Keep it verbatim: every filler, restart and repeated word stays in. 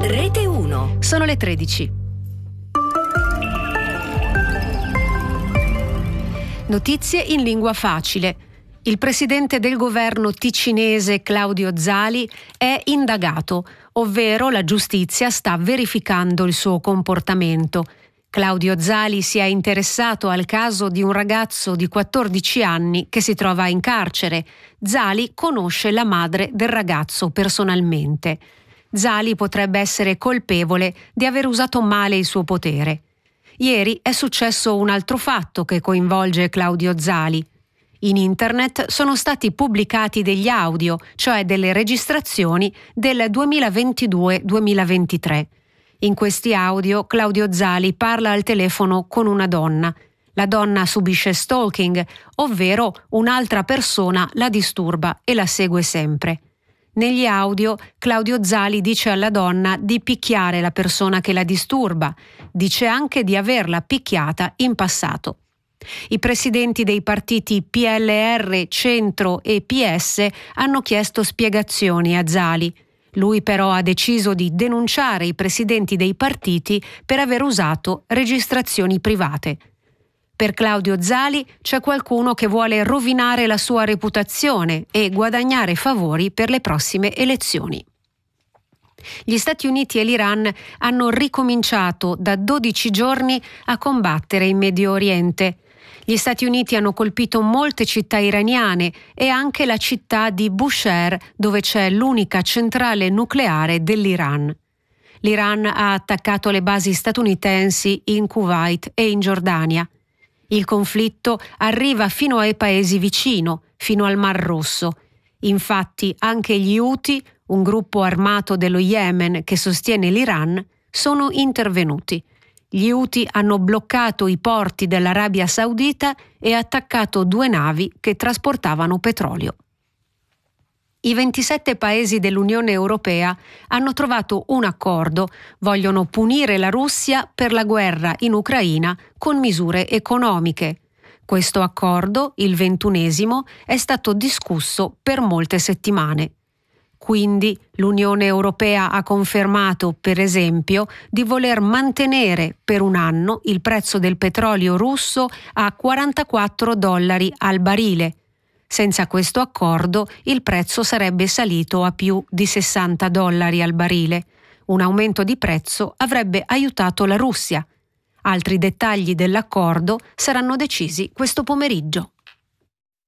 Rete uno. Sono le tredici. Notizie in lingua facile. Il presidente del governo ticinese Claudio Zali è indagato, ovvero la giustizia sta verificando il suo comportamento. Claudio Zali si è interessato al caso di un ragazzo di quattordici anni che si trova in carcere. Zali conosce la madre del ragazzo personalmente. Zali potrebbe essere colpevole di aver usato male il suo potere. Ieri è successo un altro fatto che coinvolge Claudio Zali. In internet sono stati pubblicati degli audio, cioè delle registrazioni del duemilaventidue duemilaventitré. In questi audio Claudio Zali parla al telefono con una donna. La donna subisce stalking, ovvero un'altra persona la disturba e la segue sempre. Negli audio Claudio Zali dice alla donna di picchiare la persona che la disturba, dice anche di averla picchiata in passato. I presidenti dei partiti P L R, Centro e P S hanno chiesto spiegazioni a Zali. Lui però ha deciso di denunciare i presidenti dei partiti per aver usato registrazioni private. Per Claudio Zali c'è qualcuno che vuole rovinare la sua reputazione e guadagnare favori per le prossime elezioni. Gli Stati Uniti e l'Iran hanno ricominciato da dodici giorni a combattere in Medio Oriente. Gli Stati Uniti hanno colpito molte città iraniane e anche la città di Bushehr, dove c'è l'unica centrale nucleare dell'Iran. L'Iran ha attaccato le basi statunitensi in Kuwait e in Giordania. Il conflitto arriva fino ai paesi vicino, fino al Mar Rosso. Infatti anche gli Houthi, un gruppo armato dello Yemen che sostiene l'Iran, sono intervenuti. Gli Houthi hanno bloccato i porti dell'Arabia Saudita e attaccato due navi che trasportavano petrolio. I ventisette paesi dell'Unione Europea hanno trovato un accordo, vogliono punire la Russia per la guerra in Ucraina con misure economiche. Questo accordo, il ventunesimo, è stato discusso per molte settimane. Quindi l'Unione Europea ha confermato, per esempio, di voler mantenere per un anno il prezzo del petrolio russo a quarantaquattro dollari al barile. Senza questo accordo il prezzo sarebbe salito a più di sessanta dollari al barile. Un aumento di prezzo avrebbe aiutato la Russia. Altri dettagli dell'accordo saranno decisi questo pomeriggio.